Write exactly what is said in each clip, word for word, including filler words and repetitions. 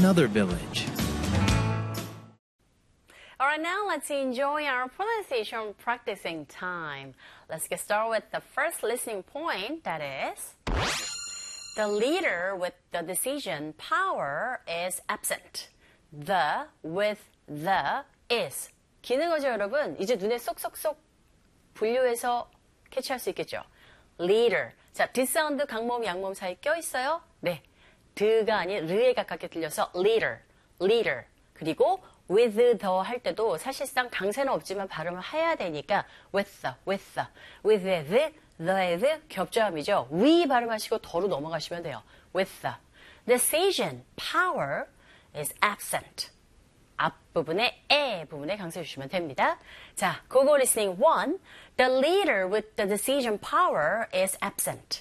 another village. All right, now let's enjoy our pronunciation practicing time. Let's get started with the first listening point, that is, the leader with the decision power is absent. The with the is. 기능어죠, 여러분? 이제 눈에 쏙쏙쏙 분류해서 캐치할 수 있겠죠? leader. 자, 뒷사운드 강모음, 양모음 사이 껴있어요? 네. 드가 아닌 르에 가깝게 들려서 leader, leader. 그리고 with the 할 때도 사실상 강세는 없지만 발음을 해야 되니까 with the, with the, with the, the, the 겹자음이죠. we 발음하시고 더로 넘어가시면 돼요. with the. decision, power is absent. 앞부분에 에 부분에 강세 주시면 됩니다. 자, Google listening one. The leader with the decision power is absent.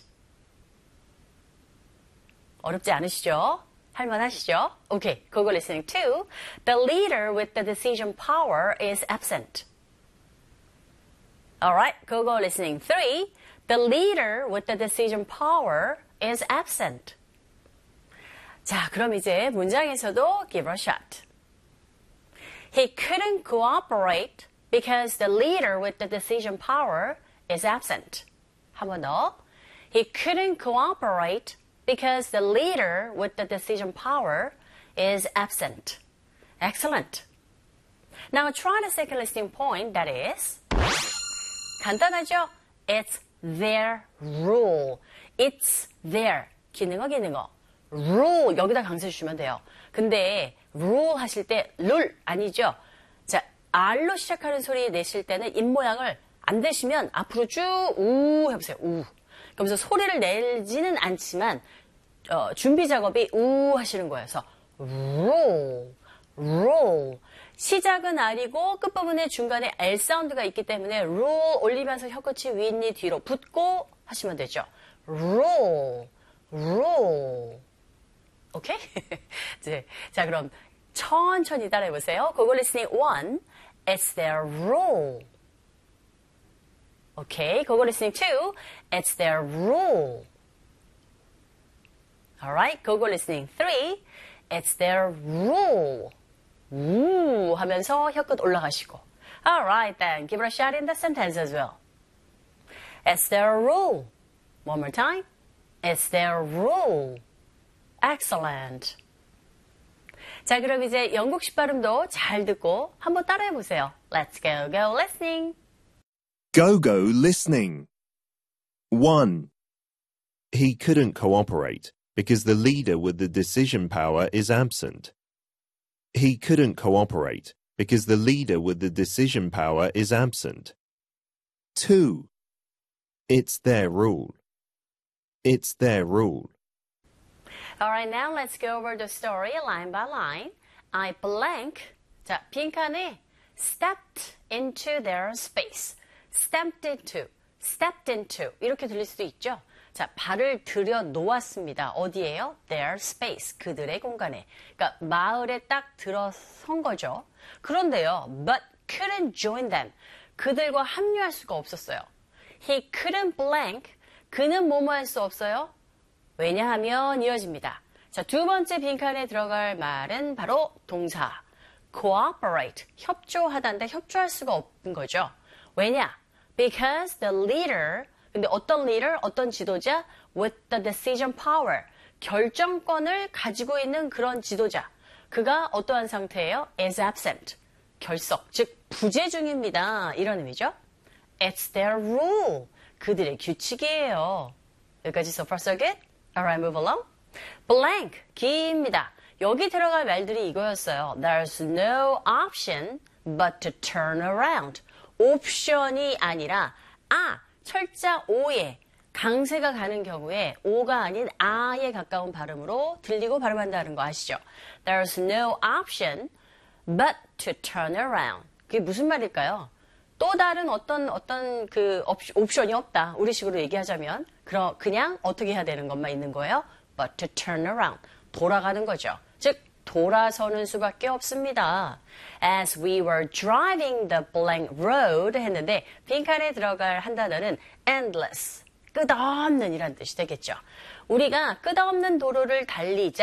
어렵지 않으시죠? 할만하시죠? Okay, Google listening two. The leader with the decision power is absent. Alright, Google listening three. The leader with the decision power is absent. 자, 그럼 이제 문장에서도 give a shot. He couldn't cooperate because the leader with the decision power is absent. 한 번 더. He couldn't cooperate because the leader with the decision power is absent. Excellent. Now try the second listening point, that is, 간단하죠? It's their rule. It's their. 기능어, 기능어. rule, 여기다 강세 주시면 돼요. 근데 rule 하실 때 룰 아니죠? 자, R로 시작하는 소리 내실 때는 입 모양을 안 대시면 앞으로 쭉 우 해보세요. 우. 그러면서 소리를 내지는 않지만 어, 준비 작업이 우 하시는 거예요. 그래서 rule, rule. 시작은 R이고 끝부분에 중간에 L 사운드가 있기 때문에 rule 올리면서 혀끝이 윗니 뒤로 붙고 하시면 되죠. rule, rule. 오케이? 네. 자, 그럼 천천히 따라해보세요. Google listening one. It's their rule. 오케이. Google listening two. It's their rule. Alright. Google listening three. It's their rule. 우 하면서 혀끝 올라가시고. Alright then. Give it a shot in the sentence as well. It's their rule. One more time. It's their rule. Excellent. 자, 그럼 이제 영국식 발음도 잘 듣고 한번 따라해 보세요. Let's go, go listening. Go, go listening. one. He couldn't cooperate because the leader with the decision power is absent. He couldn't cooperate because the leader with the decision power is absent. two. It's their rule. It's their rule. Alright, now let's go over the story line by line. I blank. 자, 빈칸에 stepped into their space. stepped into, stepped into 이렇게 들릴 수도 있죠. 자, 발을 들여 놓았습니다. 어디에요? Their space. 그들의 공간에. 그러니까 마을에 딱 들어선 거죠. 그런데요, but couldn't join them. 그들과 합류할 수가 없었어요. He couldn't blank. 그는 뭐뭐 할 수 없어요? 왜냐하면 이어집니다. 자, 두 번째 빈칸에 들어갈 말은 바로 동사 cooperate, 협조하다인데 협조할 수가 없는 거죠. 왜냐? Because the leader, 근데 어떤 leader, 어떤 지도자 with the decision power, 결정권을 가지고 있는 그런 지도자, 그가 어떠한 상태예요? is absent, 결석, 즉 부재 중입니다. 이런 의미죠. It's their rule, 그들의 규칙이에요. 여기까지 so far so good? Alright, move along. Blank, 깁니다. 여기 들어갈 말들이 이거였어요. There's no option but to turn around. 옵션이 아니라 아, 철자 오에 강세가 가는 경우에 오가 아닌 아에 가까운 발음으로 들리고 발음한다는 거 아시죠? There's no option but to turn around. 그게 무슨 말일까요? 또 다른 어떤 어떤 그 옵션이 없다. 우리식으로 얘기하자면 그럼 그냥 어떻게 해야 되는 것만 있는 거예요? But to turn around. 돌아가는 거죠. 즉 돌아서는 수밖에 없습니다. As we were driving the blank road 했는데 빈칸에 들어갈 한 단어는 endless. 끝없는 이란 뜻이 되겠죠. 우리가 끝없는 도로를 달리자